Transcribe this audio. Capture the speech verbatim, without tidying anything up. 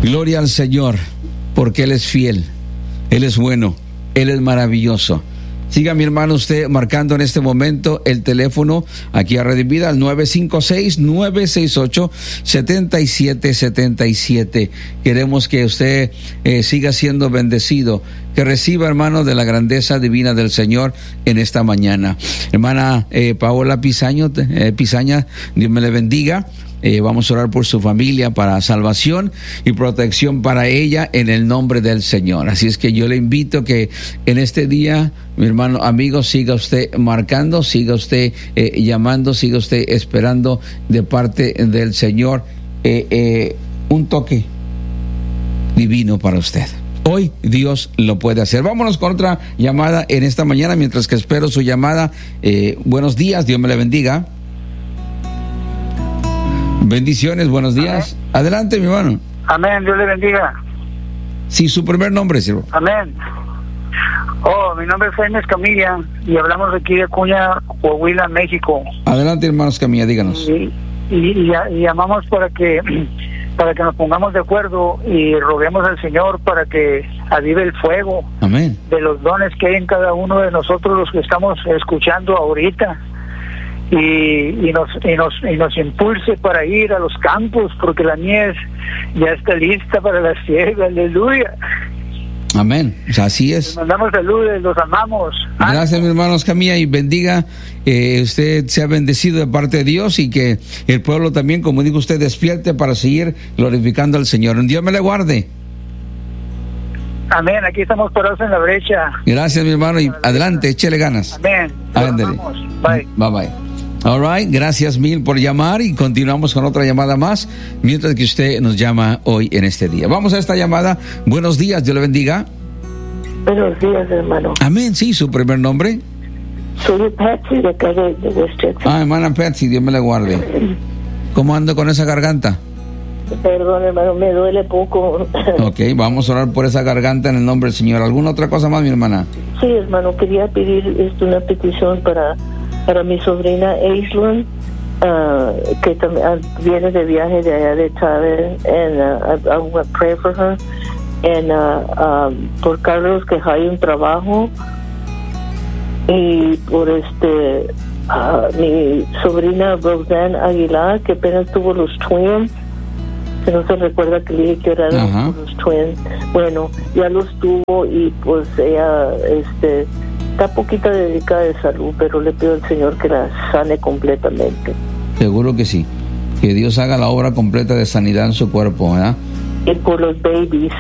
Gloria al Señor, porque Él es fiel, Él es bueno, Él es maravilloso. Siga, mi hermano, usted marcando en este momento el teléfono aquí a Radio Vida al nueve cinco seis, nueve seis ocho, siete siete siete siete. Queremos que usted eh, siga siendo bendecido, que reciba, hermano, de la grandeza divina del Señor en esta mañana. Hermana eh, Paola Pizaño, eh, Pizaña, Dios me le bendiga. Eh, vamos a orar por su familia para salvación y protección para ella en el nombre del Señor. Así es que yo le invito que en este día, mi hermano, amigo, siga usted marcando, siga usted eh, llamando, siga usted esperando de parte del Señor eh, eh, un toque divino para usted. Hoy Dios lo puede hacer. Vámonos con otra llamada en esta mañana mientras que espero su llamada. Eh, buenos días, Dios me le bendiga. Bendiciones, buenos días. Amén. Adelante, mi hermano. Amén, Dios le bendiga. Sí, su primer nombre, siervo. Amén. Oh, mi nombre es Jaime Escamilla y hablamos de aquí de Acuña, Coahuila, México. Adelante, hermano Escamilla, díganos. Y, y, y, y llamamos para que para que nos pongamos de acuerdo y roguemos al Señor para que avive el fuego. Amén. De los dones que hay en cada uno de nosotros, los que estamos escuchando ahorita. Y, y nos y nos y nos impulse para ir a los campos, porque la mies ya está lista para la siega. Aleluya. Amén. O sea, así es. Les mandamos saludos, los amamos. Gracias, mi hermano Escamilla, y bendiga, eh, usted sea bendecido de parte de Dios y que el pueblo también, como dijo usted, despierte para seguir glorificando al Señor. Un Dios me le guarde. Amén, aquí estamos parados en la brecha. Gracias, mi hermano, y adelante, échele ganas. Amén. Ándale. Bye. Bye bye. All right, gracias mil por llamar y continuamos con otra llamada más mientras que usted nos llama hoy en este día. Vamos a esta llamada. Buenos días, Dios le bendiga. Buenos días, hermano. Amén, sí, su primer nombre. Soy Patsy de acá de, de Westchester. Ah, hermana Patsy, Dios me la guarde. ¿Cómo ando con esa garganta? Perdón, hermano, me duele poco. Ok, vamos a orar por esa garganta en el nombre del Señor. ¿Alguna otra cosa más, mi hermana? Sí, hermano, quería pedir esto, una petición para... para mi sobrina Aislinn, uh, que también uh, viene de viaje de allá de Chávez, and uh, I, I want to pray for her, and uh, um, por Carlos, que hay un trabajo, y por este uh, mi sobrina Roseanne Aguilar, que apenas tuvo los twins, que no se recuerda que le dije que eran uh-huh. los twins. Bueno, ya los tuvo y pues ella este está poquita dedicada de salud, pero le pido al Señor que la sane completamente. Seguro que sí. Que Dios haga la obra completa de sanidad en su cuerpo, ¿verdad? Y por los babies.